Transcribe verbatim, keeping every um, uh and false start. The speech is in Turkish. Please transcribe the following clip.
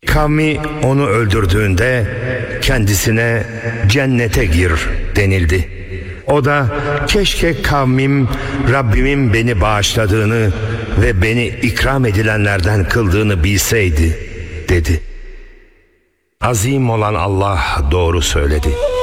Kavmi onu öldürdüğünde kendisine cennete gir denildi. O da keşke kavmim Rabbimin beni bağışladığını ve beni ikram edilenlerden kıldığını bilseydi dedi. Azim olan Allah doğru söyledi.